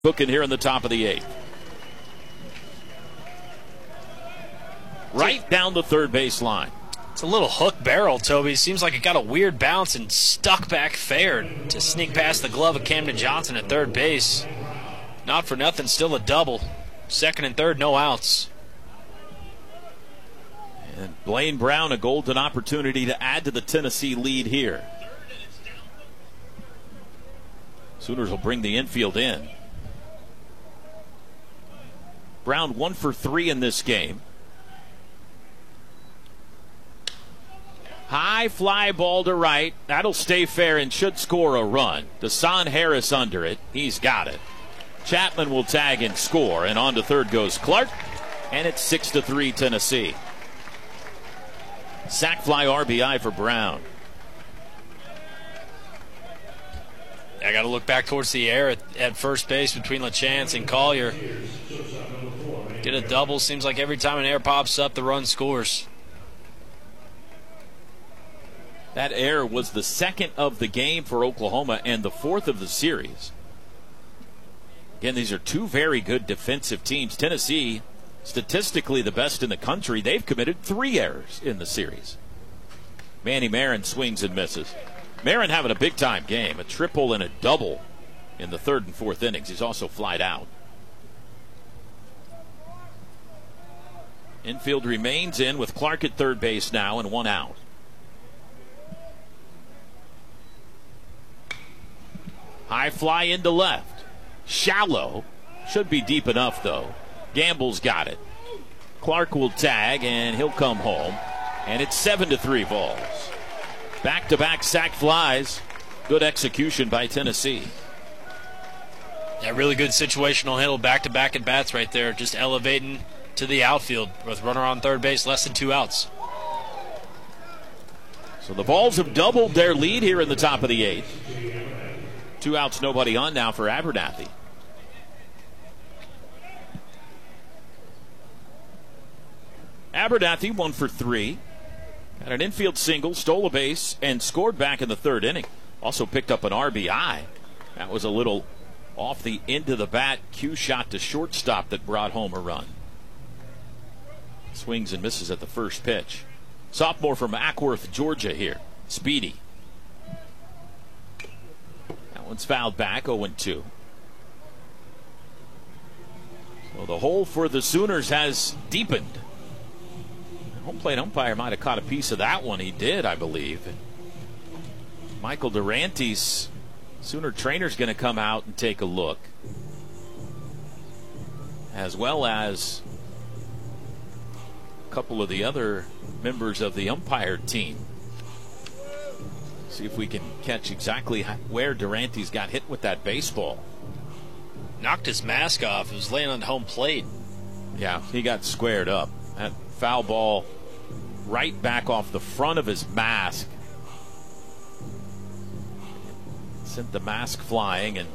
Cooking here in the top of the eighth. Right down the third base line. It's a little hook barrel, Toby. Seems like it got a weird bounce and stuck back fair to sneak past the glove of Camden Johnson at third base. Not for nothing, still a double. Second and third, no outs. And Blaine Brown, a golden opportunity to add to the Tennessee lead here. Sooners will bring the infield in. Brown 1 for 3 in this game. High fly ball to right. That'll stay fair and should score a run. Desan Harris under it. He's got it. Chapman will tag and score. And on to third goes Clark. And it's 6-3 Tennessee. Sac fly RBI for Brown. I got to look back towards the air at first base between LaChance and Collier. Get a double. Seems like every time an air pops up, the run scores. That error was the second of the game for Oklahoma and the fourth of the series. Again, these are two very good defensive teams. Tennessee, statistically the best in the country. They've committed 3 errors in the series. Manny Marin swings and misses. Marin having a big-time game, a triple and a double in the third and fourth innings. He's also flied out. Infield remains in with Clark at third base now and 1 out. High fly into left. Shallow. Should be deep enough, though. Gamble's got it. Clark will tag, and he'll come home. And it's 7-3 balls. Back-to-back sac flies. Good execution by Tennessee. Yeah, really good situational handle. Back-to-back at bats right there. Just elevating to the outfield with runner on third base, less than 2 outs. So the Vols have doubled their lead here in the top of the eighth. 2 outs, nobody on now for Abernathy. Abernathy 1 for 3. Had an infield single, stole a base, and scored back in the third inning. Also picked up an RBI. That was a little off the end of the bat cue shot to shortstop that brought home a run. Swings and misses at the first pitch. Sophomore from Ackworth, Georgia here. Speedy. That one's fouled back, 0-2. So the hole for the Sooners has deepened. Home plate umpire might have caught a piece of that one. He did, I believe. Michael Durante's Sooner trainer's going to come out and take a look, as well as a couple of the other members of the umpire team. See if we can catch exactly where Durante's got hit with that baseball. Knocked his mask off. It was laying on home plate. Yeah, he got squared up. That foul ball right back off the front of his mask. Sent the mask flying, and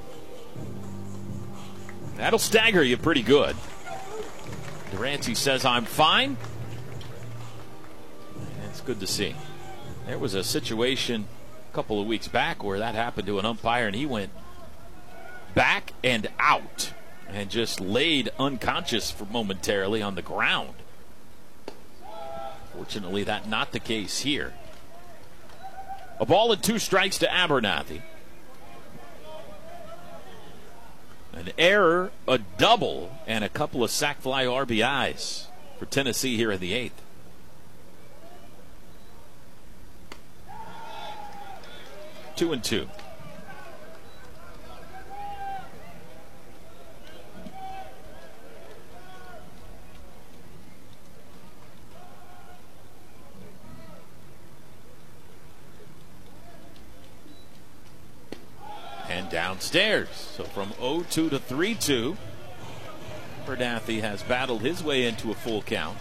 that'll stagger you pretty good. Durante says, I'm fine. It's good to see. There was a situation a couple of weeks back where that happened to an umpire, and he went back and out and just laid unconscious for momentarily on the ground. Fortunately, that's not the case here. A ball and 2 strikes to Abernathy. An error, a double, and a couple of sac fly RBIs for Tennessee here in the 8th. Two and 2. And downstairs. So from 0-2 to 3-2, Abernathy has battled his way into a full count.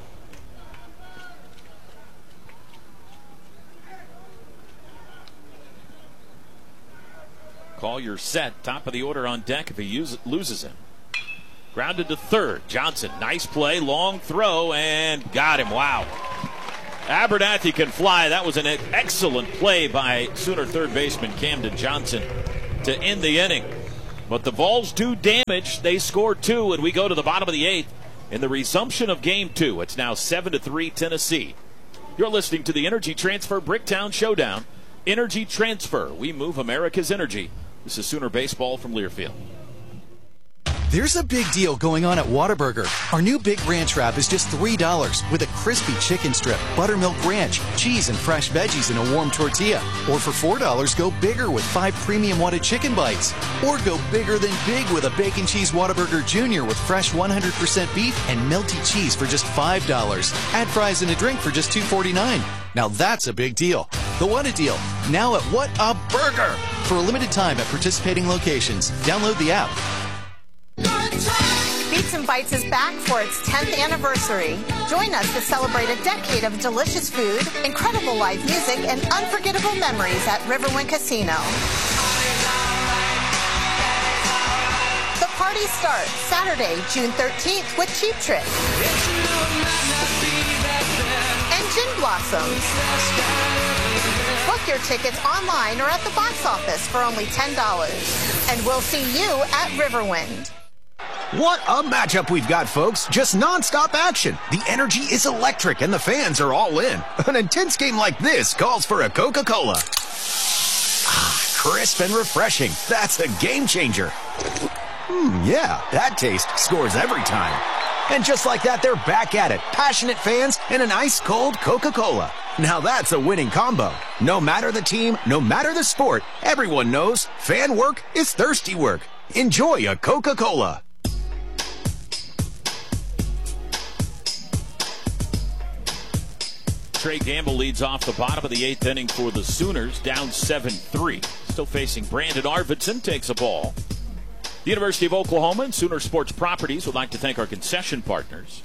Collier set, top of the order on deck if he loses him. Grounded to third. Johnson, nice play, long throw, and got him. Wow. Abernathy can fly. That was an excellent play by Sooner third baseman Camden Johnson to end the inning. But But the Vols do damage. They score 2, and we go to the bottom of the 8th. In the resumption of Game 2, it's now 7-3 Tennessee. You're listening to the Energy Transfer Bricktown Showdown. Energy Transfer. We move America's energy. This is Sooner Baseball from Learfield. There's a big deal going on at Whataburger. Our new Big Ranch wrap is just $3 with a crispy chicken strip, buttermilk ranch, cheese, and fresh veggies in a warm tortilla. Or for $4, go bigger with 5 premium Whata chicken bites. Or go bigger than big with a Bacon Cheese Whataburger Jr. with fresh 100% beef and melty cheese for just $5. Add fries and a drink for just $2.49. Now that's a big deal. The What a Deal, now at What a Burger. For a limited time at participating locations. Download the app. Beats and Bites is back for its 10th anniversary. Join us to celebrate a decade of delicious food, incredible live music, and unforgettable memories at Riverwind Casino. The party starts Saturday, June 13th with Cheap Trick and Gin Blossoms. Book your tickets online or at the box office for only $10. And we'll see you at Riverwind. What a matchup we've got, folks. Just non-stop action. The energy is electric and the fans are all in. An intense game like this calls for a Coca-Cola. Crisp and refreshing. That's a game changer. Yeah, that taste scores every time. And just like that, they're back at it. Passionate fans and an ice-cold Coca-Cola. Now that's a winning combo. No matter the team, no matter the sport, everyone knows fan work is thirsty work. Enjoy a Coca-Cola. Trey Gamble leads off the bottom of the 8th inning for the Sooners, down 7-3. Still facing Brandon Arvidsson, takes a ball. The University of Oklahoma and Sooner Sports Properties would like to thank our concession partners.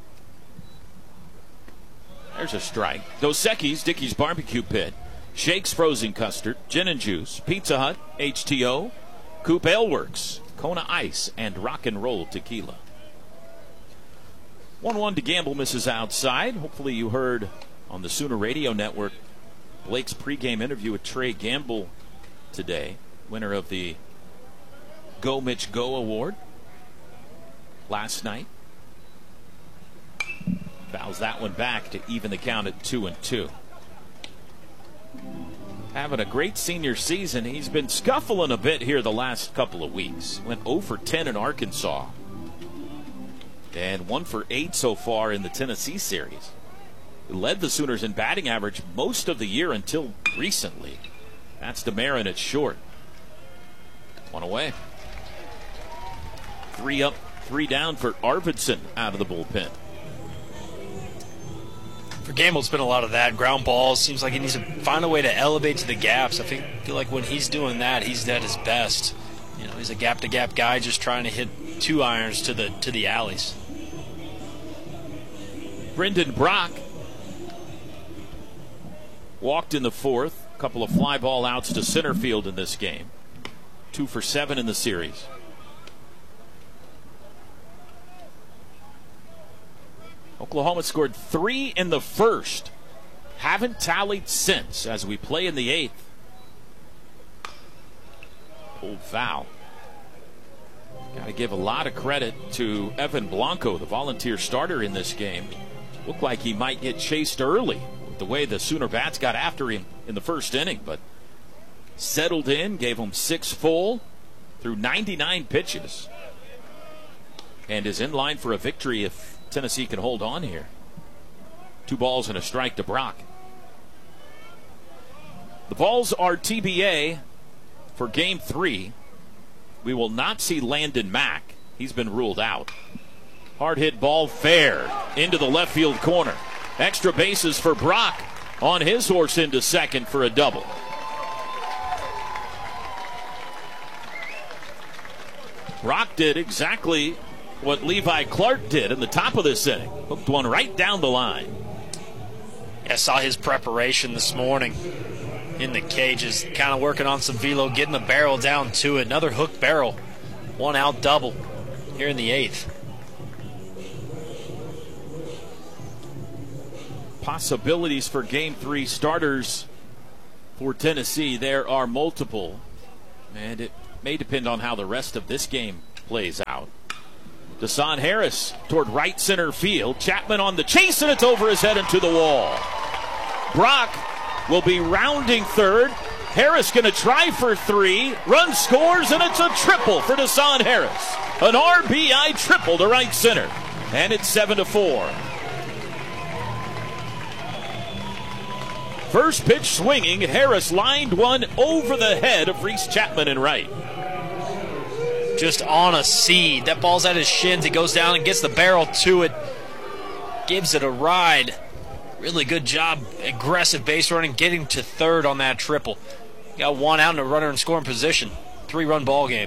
There's a strike. Dos Equis, Dickey's Barbecue Pit, Shake's Frozen Custard, Gin and Juice, Pizza Hut, HTO, Coop Ale Works, Kona Ice, and Rock and Roll Tequila. 1-1 to Gamble, misses outside. Hopefully you heard on the Sooner Radio Network Blake's pregame interview with Trey Gamble today, winner of the Go Mitch Go Award last night. Fouls that one back to even the count at 2-2. Having a great senior season. He's been scuffling a bit here the last couple of weeks. Went 0 for 10 in Arkansas. And 1 for 8 so far in the Tennessee series. He led the Sooners in batting average most of the year until recently. That's DeMarin at short. 1 away. 3 up, 3 down for Arvidsson out of the bullpen. For Gamble, it's been a lot of that. Ground balls. Seems like he needs to find a way to elevate to the gaps. I feel like when he's doing that, he's at his best. You know, he's a gap-to-gap guy just trying to hit 2 irons to the alleys. Brendan Brock walked in the 4th. A couple of fly ball outs to center field in this game. 2 for 7 in the series. Oklahoma scored 3 in the 1st. Haven't tallied since as we play in the 8th. Old foul. Got to give a lot of credit to Evan Blanco, the volunteer starter in this game. Looked like he might get chased early with the way the Sooner bats got after him in the 1st inning, but settled in, gave him 6 full through 99 pitches, and is in line for a victory if Tennessee can hold on here. 2 balls and a strike to Brock. The Vols are TBA for Game 3. We will not see Landon Mack. He's been ruled out. Hard hit ball fair into the left field corner. Extra bases for Brock on his horse into second for a double. Brock did exactly what Levi Clark did in the top of this inning. Hooked one right down the line. I saw his preparation this morning in the cages, kind of working on some velo, getting the barrel down to it. Another hooked barrel. 1 out double here in the 8th. Possibilities for Game 3 starters for Tennessee. There are multiple. And it may depend on how the rest of this game plays out. Desan Harris toward right center field. Chapman on the chase, and it's over his head and to the wall. Brock will be rounding third. Harris going to try for 3. Run scores, and it's a triple for Desan Harris. An RBI triple to right center. And it's 7-4. First pitch swinging. Harris lined one over the head of Reese Chapman in right. Just on a seed. That ball's at his shins. He goes down and gets the barrel to it. Gives it a ride. Really good job. Aggressive base running. Getting to third on that triple. Got one out and a runner in scoring position. 3-run ball game.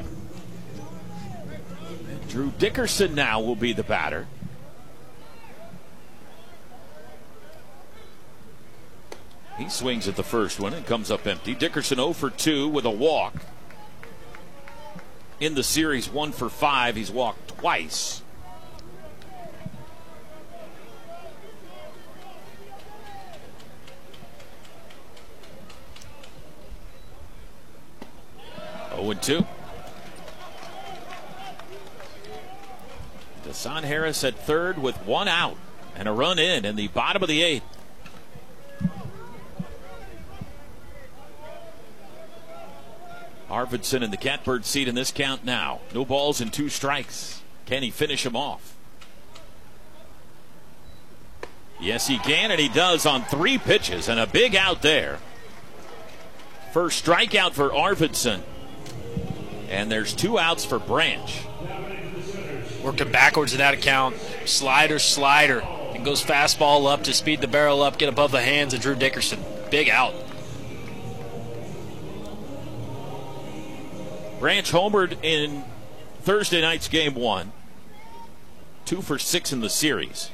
Drew Dickerson now will be the batter. He swings at the first one and comes up empty. Dickerson 0 for 2 with a walk. In the series, 1 for 5. He's walked twice. Oh, and 2. Desan Harris at third with 1 out and a run in the bottom of the 8th. Arvidsson in the catbird seat in this count now. No balls and 2 strikes. Can he finish him off? Yes, he can, and he does on 3 pitches and a big out there. First strikeout for Arvidsson. And there's 2 outs for Branch. Working backwards in that account. Slider. And goes fastball up to speed the barrel up, get above the hands of Drew Dickerson. Big out. Branch homered in Thursday night's game 1. 2 for 6 in the series.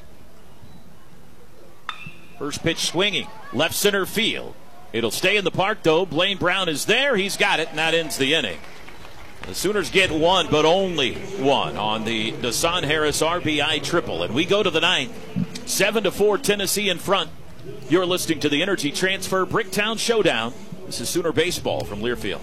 First pitch swinging. Left center field. It'll stay in the park, though. Blaine Brown is there. He's got it, and that ends the inning. The Sooners get 1, but only 1 on the Desan Harris RBI triple. And we go to the 9th. 7-4, Tennessee in front. You're listening to the Energy Transfer Bricktown Showdown. This is Sooner Baseball from Learfield.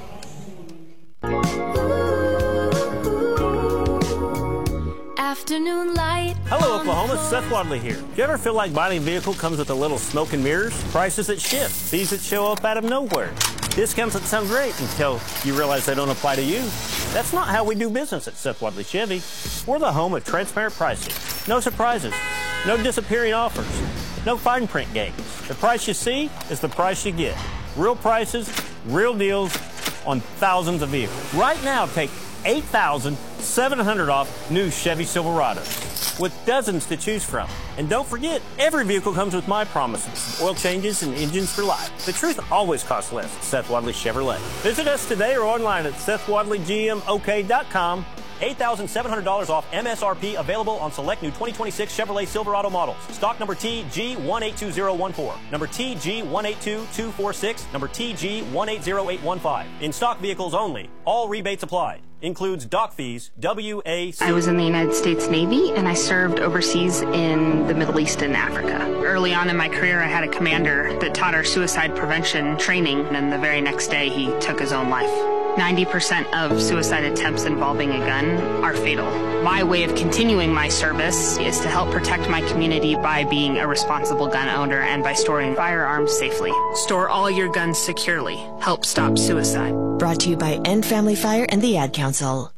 Afternoon light. Hello, Oklahoma. Seth Wadley here. Do you ever feel like buying a vehicle comes with a little smoke and mirrors? Prices that shift, fees that show up out of nowhere, discounts that sound great until you realize they don't apply to you. That's not how we do business at Seth Wadley Chevy. We're the home of transparent pricing. No surprises. No disappearing offers. No fine print games. The price you see is the price you get. Real prices, real deals on thousands of vehicles. Right now, take $8,700 off new Chevy Silverados with dozens to choose from. And don't forget, every vehicle comes with my promises, oil changes and engines for life. The truth always costs less at Seth Wadley Chevrolet. Visit us today or online at SethWadleyGMOK.com. $8,700 off MSRP available on select new 2026 Chevrolet Silverado models. Stock number TG182014, number TG182246, number TG180815. In stock vehicles only. All rebates applied. Includes dock fees, WAC. I was in the United States Navy, and I served overseas in the Middle East and Africa. Early on in my career, I had a commander that taught our suicide prevention training, and the very next day, he took his own life. 90% of suicide attempts involving a gun are fatal. My way of continuing my service is to help protect my community by being a responsible gun owner and by storing firearms safely. Store all your guns securely. Help stop suicide. Brought to you by End Family Fire and the Ad Council.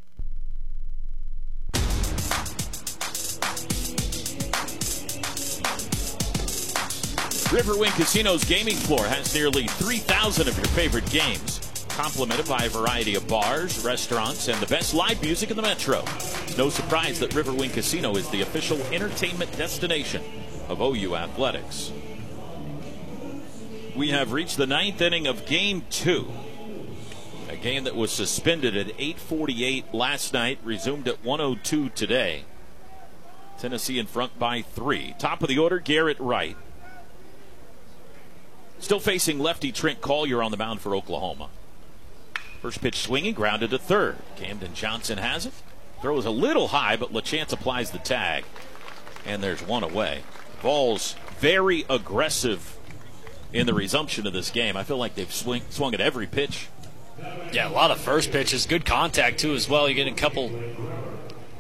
Riverwind Casino's gaming floor has nearly 3,000 of your favorite games, complemented by a variety of bars, restaurants, and the best live music in the metro. It's no surprise that Riverwind Casino is the official entertainment destination of OU Athletics. We have reached the 9th inning of Game 2. A game that was suspended at 8:48 last night, resumed at 1:02 today. Tennessee in front by 3. Top of the order, Garrett Wright. Still facing lefty Trent Collier on the mound for Oklahoma. First pitch swinging, grounded to third. Camden Johnson has it. Throw is a little high, but LaChance applies the tag. And there's one away. Ball's very aggressive in the resumption of this game. I feel like they've swung at every pitch Yeah, a lot of first pitches. Good contact, too, as well. You're getting a couple